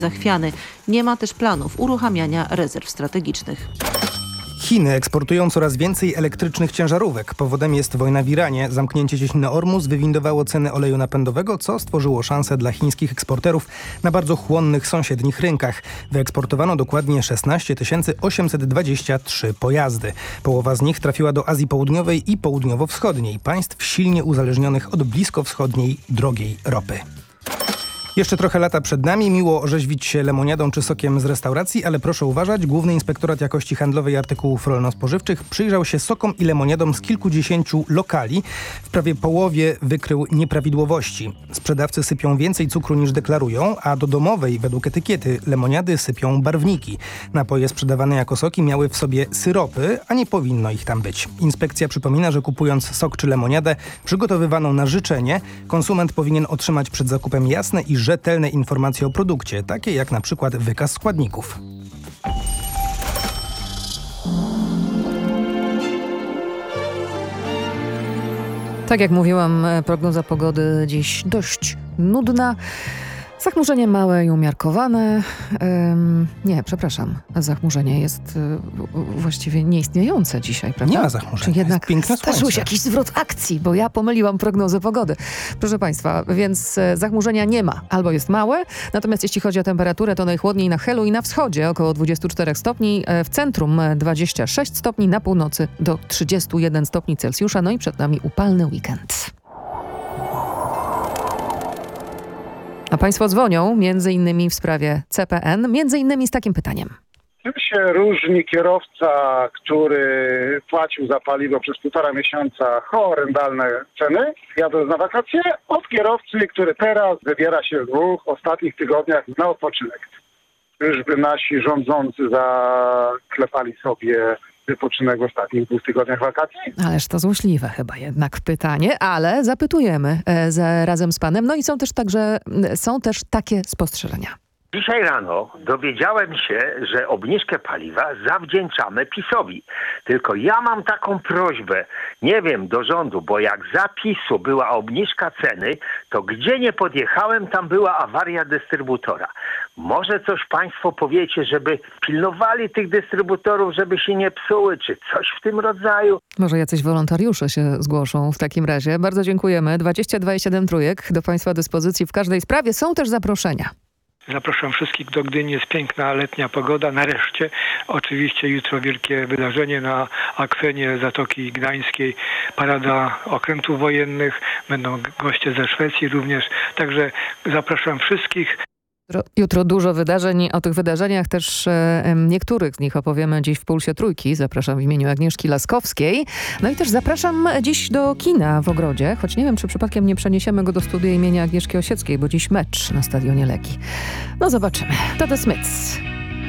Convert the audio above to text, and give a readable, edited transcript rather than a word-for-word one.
zachwiany. Nie ma też planów uruchamiania rezerw strategicznych. Chiny eksportują coraz więcej elektrycznych ciężarówek. Powodem jest wojna w Iranie. Zamknięcie cieśniny Ormus wywindowało ceny oleju napędowego, co stworzyło szansę dla chińskich eksporterów na bardzo chłonnych sąsiednich rynkach. Wyeksportowano dokładnie 16 823 pojazdy. Połowa z nich trafiła do Azji Południowej i Południowo-Wschodniej, państw silnie uzależnionych od bliskowschodniej drogiej ropy. Jeszcze trochę lata przed nami, miło orzeźwić się lemoniadą czy sokiem z restauracji, ale proszę uważać, Główny Inspektorat Jakości Handlowej Artykułów Rolno-Spożywczych przyjrzał się sokom i lemoniadom z kilkudziesięciu lokali. W prawie połowie wykrył nieprawidłowości. Sprzedawcy sypią więcej cukru niż deklarują, a do domowej, według etykiety, lemoniady sypią barwniki. Napoje sprzedawane jako soki miały w sobie syropy, a nie powinno ich tam być. Inspekcja przypomina, że kupując sok czy lemoniadę przygotowywaną na życzenie, konsument powinien otrzymać przed zakupem jasne i rzetelne informacje o produkcie, takie jak na przykład wykaz składników. Tak jak mówiłam, prognoza pogody dziś dość nudna. Zachmurzenie małe i umiarkowane. Zachmurzenie jest właściwie nieistniejące dzisiaj, prawda? Nie ma zachmurzenia, czy jednak zdarzył się jakiś zwrot akcji, bo ja pomyliłam prognozę pogody. Proszę Państwa, więc zachmurzenia nie ma, albo jest małe. Natomiast jeśli chodzi o temperaturę, to najchłodniej na Helu i na wschodzie około 24 stopni, w centrum 26 stopni, na północy do 31 stopni Celsjusza. No i przed nami upalny weekend. A Państwo dzwonią między innymi w sprawie CPN, między innymi z takim pytaniem. Czym się różni kierowca, który płacił za paliwo przez 1,5 miesiąca horrendalne ceny, jadąc na wakacje, od kierowcy, który teraz wybiera się w 2 ostatnich tygodniach na odpoczynek? Czyżby nasi rządzący zaklepali sobie wypoczynek w ostatnich 2 tygodniach wakacji? Ależ to złośliwe chyba jednak pytanie, ale zapytujemy razem z panem. No i są też takie spostrzeżenia. Dzisiaj rano dowiedziałem się, że obniżkę paliwa zawdzięczamy PiS-owi. Tylko ja mam taką prośbę, nie wiem, do rządu, bo jak za PiS-u była obniżka ceny, to gdzie nie podjechałem, tam była awaria dystrybutora. Może coś państwo powiecie, żeby pilnowali tych dystrybutorów, żeby się nie psuły, czy coś w tym rodzaju? Może jacyś wolontariusze się zgłoszą w takim razie. Bardzo dziękujemy. 22,7 trójek do Państwa dyspozycji w każdej sprawie. Są też zaproszenia. Zapraszam wszystkich do Gdyni, jest piękna letnia pogoda. Nareszcie oczywiście jutro wielkie wydarzenie na akwenie Zatoki Gdańskiej. Parada okrętów wojennych, będą goście ze Szwecji również. Także zapraszam wszystkich. Jutro dużo wydarzeń. O tych wydarzeniach też niektórych z nich opowiemy dziś w Pulsie Trójki. Zapraszam w imieniu Agnieszki Laskowskiej. No i też zapraszam dziś do kina w Ogrodzie, choć nie wiem, czy przypadkiem nie przeniesiemy go do studia imienia Agnieszki Osieckiej, bo dziś mecz na stadionie Legii. No zobaczymy. To The Smiths.